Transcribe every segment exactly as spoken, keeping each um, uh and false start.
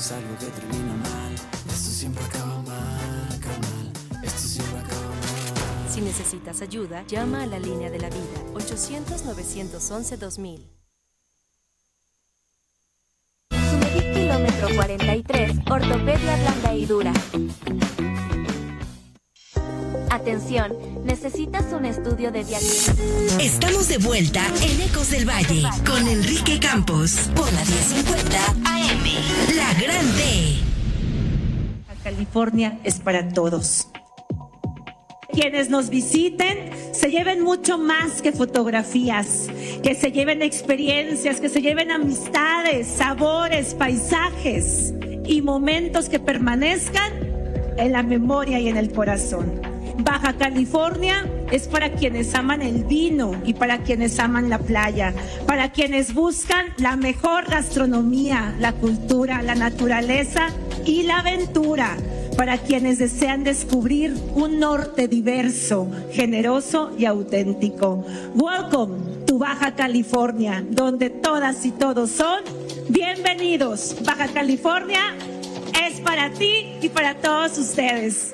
es algo que termina mal. Esto siempre acaba mal, carnal. Esto siempre acaba mal. Si necesitas ayuda, llama a la línea de la vida, ochocientos, novecientos once, dos mil. Sumedic kilómetro cuarenta y tres, ortopedia blanda y dura. Atención, necesitas un estudio de diagnóstico. Estamos de vuelta en Ecos del Valle con Enrique Campos por la diez cincuenta A M, La Grande. California es para todos. Quienes nos visiten se lleven mucho más que fotografías, que se lleven experiencias, que se lleven amistades, sabores, paisajes y momentos que permanezcan en la memoria y en el corazón. Baja California es para quienes aman el vino y para quienes aman la playa, para quienes buscan la mejor gastronomía, la cultura, la naturaleza y la aventura, para quienes desean descubrir un norte diverso, generoso y auténtico. Welcome to Baja California, donde todas y todos son bienvenidos. Baja California es para ti y para todos ustedes.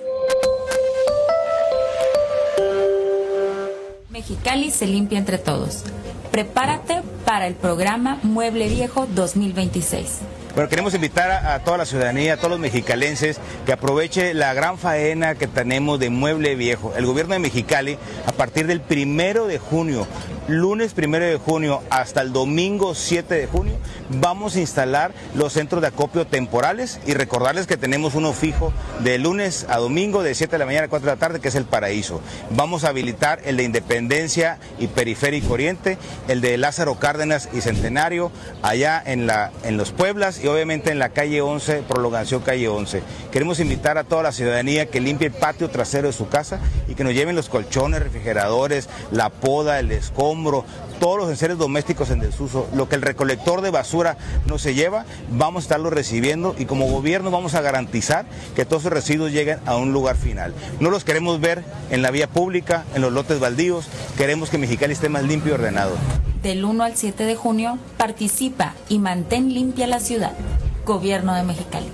Mexicali se limpia entre todos. Prepárate para el programa Mueble Viejo dos mil veintiséis. Bueno, queremos invitar a, a toda la ciudadanía, a todos los mexicalenses, que aproveche la gran faena que tenemos de Mueble Viejo. El gobierno de Mexicali, a partir del primero de junio, lunes primero de junio hasta el domingo siete de junio, vamos a instalar los centros de acopio temporales y recordarles que tenemos uno fijo de lunes a domingo de siete de la mañana a cuatro de la tarde, que es el Paraíso. Vamos a habilitar el de Independencia y Periférico Oriente, el de Lázaro Cárdenas y Centenario, allá en, la, en Los Pueblas, y obviamente en la calle once, prolongación calle once. Queremos invitar a toda la ciudadanía que limpie el patio trasero de su casa y que nos lleven los colchones, refrigeradores, la poda, el escombro, todos los enseres domésticos en desuso, lo que el recolector de basura no se lleva, vamos a estarlo recibiendo y como gobierno vamos a garantizar que todos esos residuos lleguen a un lugar final. No los queremos ver en la vía pública, en los lotes baldíos, queremos que Mexicali esté más limpio y ordenado. Del uno al siete de junio, participa y mantén limpia la ciudad. Gobierno de Mexicali.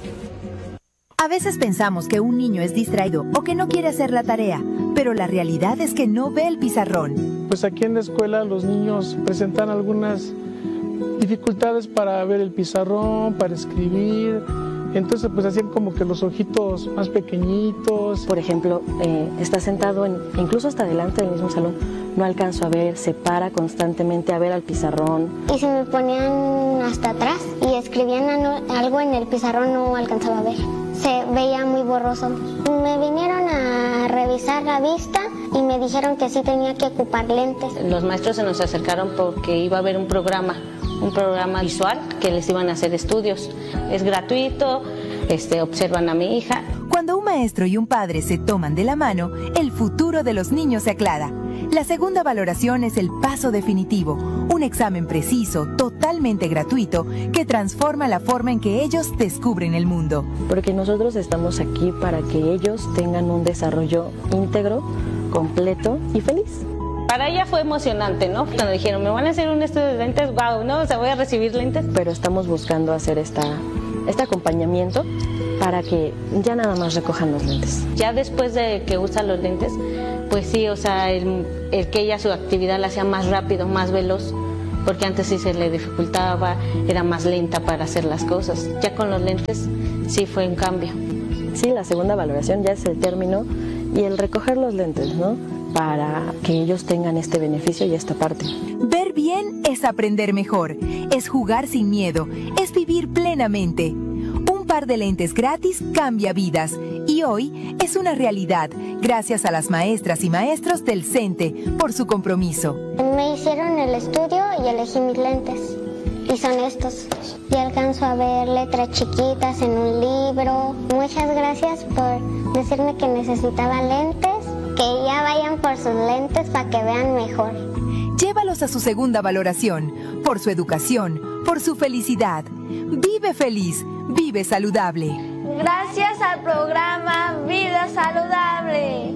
A veces pensamos que un niño es distraído o que no quiere hacer la tarea, pero la realidad es que no ve el pizarrón. Pues aquí en la escuela los niños presentan algunas dificultades para ver el pizarrón, para escribir. Entonces pues hacían como que los ojitos más pequeñitos. Por ejemplo, eh, está sentado en, incluso hasta delante del mismo salón, no alcanzo a ver, se para constantemente a ver al pizarrón. Y se me ponían hasta atrás y escribían algo en el pizarrón, no alcanzaba a ver. Se veía muy borroso. Me vinieron a revisar la vista y me dijeron que sí tenía que ocupar lentes. Los maestros se nos acercaron porque iba a haber un programa, un programa visual que les iban a hacer estudios. Es gratuito, este, observan a mi hija. Cuando un maestro y un padre se toman de la mano, el futuro de los niños se aclara. La segunda valoración es el paso definitivo, un examen preciso, totalmente gratuito, que transforma la forma en que ellos descubren el mundo. Porque nosotros estamos aquí para que ellos tengan un desarrollo íntegro, completo y feliz. Para ella fue emocionante, ¿no? Cuando dijeron, me van a hacer un estudio de lentes, wow, ¿no? O sea, voy a recibir lentes. Pero estamos buscando hacer esta, este acompañamiento para que ya nada más recojan los lentes. Ya después de que usan los lentes, pues sí, o sea, el, el que ella su actividad la hacía más rápido, más veloz, porque antes sí se le dificultaba, era más lenta para hacer las cosas. Ya con los lentes sí fue un cambio. Sí, la segunda valoración ya es el término y el recoger los lentes, ¿no? Para que ellos tengan este beneficio y esta parte. Ver bien es aprender mejor, es jugar sin miedo, es vivir plenamente. Un par de lentes gratis cambia vidas y hoy es una realidad gracias a las maestras y maestros del CENTE por su compromiso. Me hicieron el estudio y elegí mis lentes y son estos. Y alcanzo a ver letras chiquitas en un libro. Muchas gracias por decirme que necesitaba lentes, que ya vayan por sus lentes para que vean mejor. Llévalos a su segunda valoración, por su educación, por su felicidad. Vive feliz, vive saludable. Gracias al programa Vida Saludable.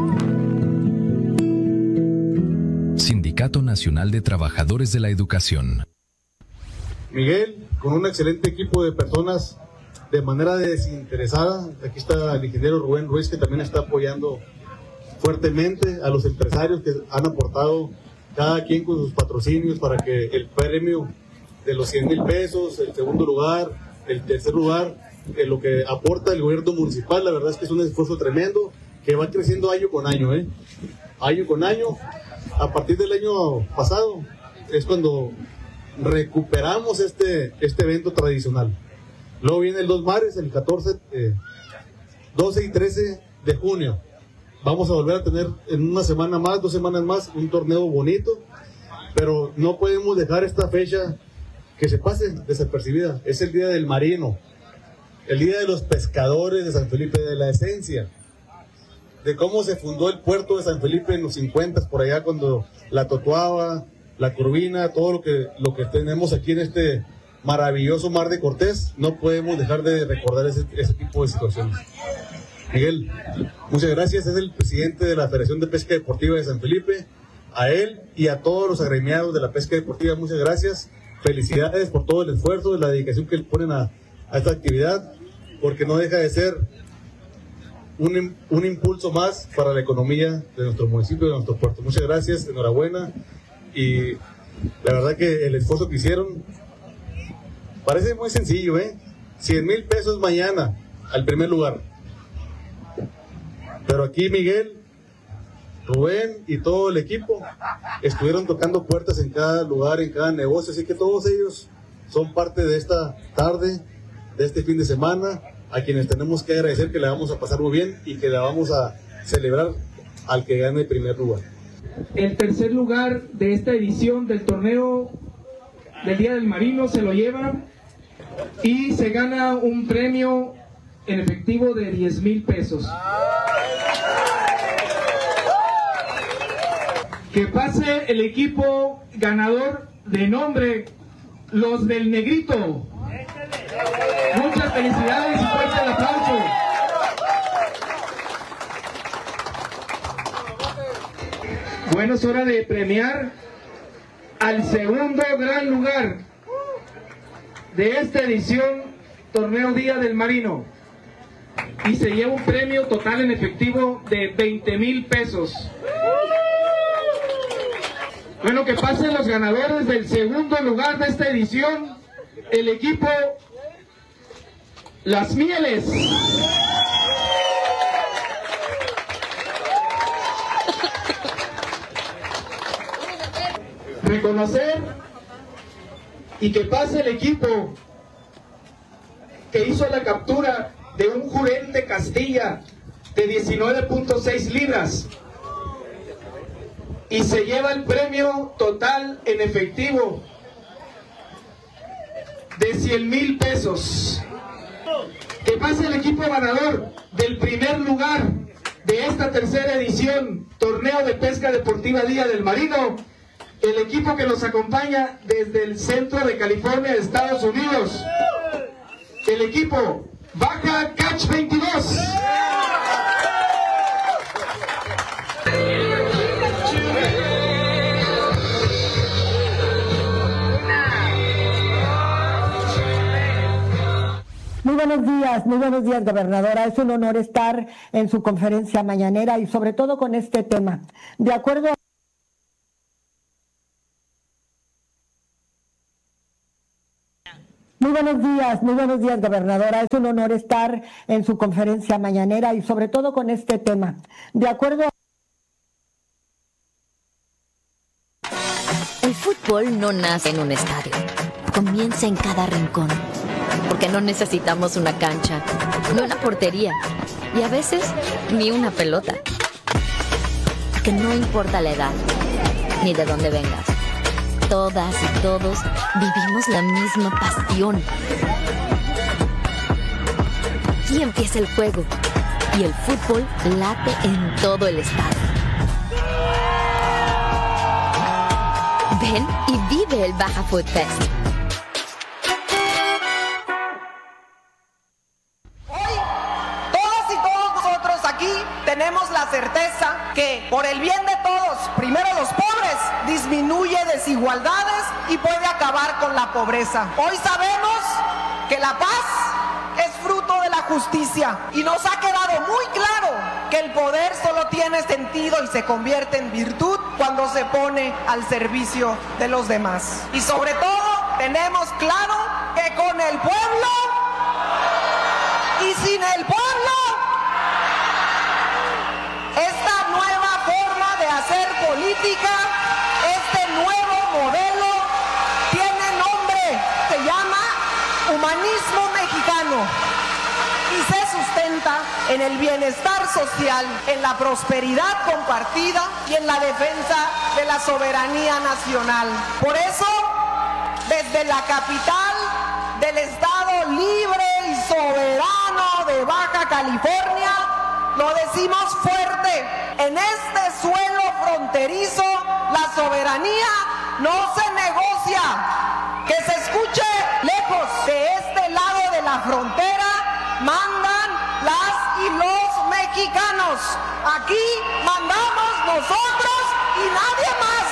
Sindicato Nacional de Trabajadores de la Educación. Miguel, con un excelente equipo de personas, de manera desinteresada. Aquí está el ingeniero Rubén Ruiz, que también está apoyando fuertemente a los empresarios que han aportado cada quien con sus patrocinios para que el premio de los cien mil pesos, el segundo lugar, el tercer lugar, eh, lo que aporta el gobierno municipal, la verdad es que es un esfuerzo tremendo que va creciendo año con año, ¿eh? año con año. A partir del año pasado es cuando recuperamos este, este evento tradicional. Luego viene el Dos Mares, el catorce, eh, doce y trece de junio. Vamos a volver a tener en una semana más, dos semanas más, un torneo bonito, pero no podemos dejar esta fecha que se pase desapercibida. Es el Día del Marino, el Día de los Pescadores de San Felipe, de la esencia, de cómo se fundó el puerto de San Felipe en los cincuenta, por allá cuando la Totoaba, la Curvina, todo lo que, lo que tenemos aquí en este maravilloso Mar de Cortés. No podemos dejar de recordar ese, ese tipo de situaciones. Miguel, muchas gracias. Es el presidente de la Federación de Pesca Deportiva de San Felipe. A él y a todos los agremiados de la pesca deportiva, muchas gracias. Felicidades por todo el esfuerzo y la dedicación que le ponen a, a esta actividad, porque no deja de ser un, un impulso más para la economía de nuestro municipio, de nuestro puerto. Muchas gracias, enhorabuena. Y la verdad que el esfuerzo que hicieron parece muy sencillo, ¿eh? cien mil pesos mañana al primer lugar. Pero aquí Miguel, Rubén y todo el equipo estuvieron tocando puertas en cada lugar, en cada negocio, así que todos ellos son parte de esta tarde, de este fin de semana, a quienes tenemos que agradecer, que la vamos a pasar muy bien y que la vamos a celebrar al que gane el primer lugar. El tercer lugar de esta edición del torneo del Día del Marino se lo lleva y se gana un premio en efectivo de diez mil pesos. Que pase el equipo ganador de nombre Los del Negrito. Muchas felicidades y fuerte el aplauso. Bueno, es hora de premiar al segundo gran lugar de esta edición Torneo Día del Marino. Y se lleva un premio total en efectivo de veinte mil pesos. Bueno, que pasen los ganadores del segundo lugar de esta edición, el equipo Las Mieles. Reconocer y que pase el equipo que hizo la captura de un jurel Castilla de diecinueve punto seis libras y se lleva el premio total en efectivo de cien mil pesos. Que pase el equipo ganador del primer lugar de esta tercera edición Torneo de Pesca Deportiva Día del Marino, el equipo que nos acompaña desde el centro de California, de Estados Unidos, el equipo Baja Catch veintidós. Muy buenos días, muy buenos días, gobernadora. Es un honor estar en su conferencia mañanera y sobre todo con este tema. De acuerdo a Muy buenos días, muy buenos días, gobernadora. Es un honor estar en su conferencia mañanera y sobre todo con este tema. De acuerdo a... El fútbol no nace en un estadio, comienza en cada rincón, porque no necesitamos una cancha, ni una portería, y a veces ni una pelota. Que no importa la edad, ni de dónde vengas, todas y todos vivimos la misma pasión. Aquí empieza el juego, y el fútbol late en todo el estadio. Ven y vive el Baja Food Fest. Hoy, todas y todos nosotros aquí tenemos la certeza que por el bien de todos, primero los pobres, disminuye desigualdades y puede acabar con la pobreza. Hoy sabemos que la paz es fruto de la justicia y nos ha quedado muy claro que el poder solo tiene sentido y se convierte en virtud cuando se pone al servicio de los demás. Y sobre todo tenemos claro que con el pueblo y sin el pueblo, esta nueva forma de hacer política, este nuevo modelo tiene nombre, se llama humanismo mexicano y se sustenta en el bienestar social, en la prosperidad compartida y en la defensa de la soberanía nacional. Por eso, desde la capital del Estado libre y soberano de Baja California, lo decimos fuerte: en este suelo fronterizo la soberanía no se negocia. Que se escuche lejos, de este lado de la frontera mandan las y los mexicanos. Aquí mandamos nosotros y nadie más.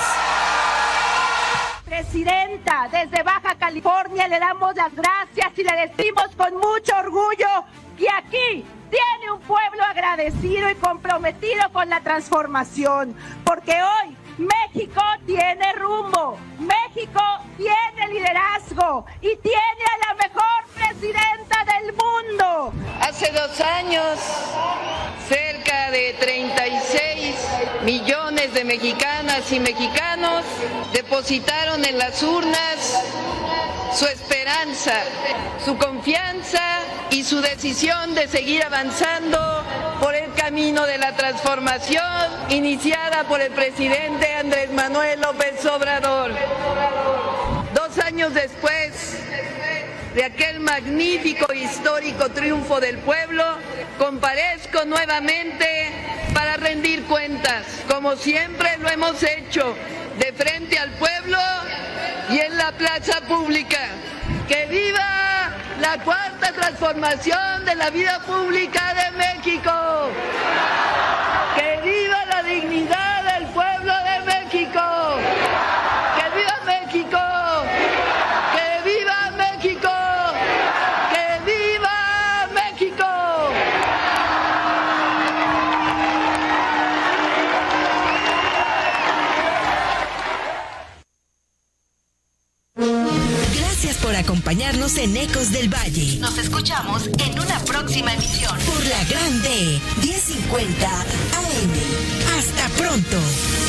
Presidenta, desde Baja California le damos las gracias y le decimos con mucho orgullo que aquí tiene un pueblo agradecido y comprometido con la transformación, porque hoy México tiene rumbo, México tiene liderazgo y tiene a la mejor presidenta del mundo. Hace dos años, cerca de treinta y seis millones de mexicanas y mexicanos depositaron en las urnas su esperanza, su confianza y su decisión de seguir avanzando por el camino de la transformación iniciada por el presidente Andrés Manuel López Obrador. Dos años después de aquel magnífico e histórico triunfo del pueblo, comparezco nuevamente para rendir cuentas, como siempre lo hemos hecho, de frente al pueblo y en la plaza pública. ¡Que viva la cuarta transformación de la vida pública de México! ¡Que viva la dignidad del pueblo de México! ¡Que viva México! ¡Que viva México! ¡Que viva México! Gracias por acompañarnos en Ecos del Valle. Nos escuchamos en una próxima emisión por la Grande diez cincuenta A M. Hasta pronto.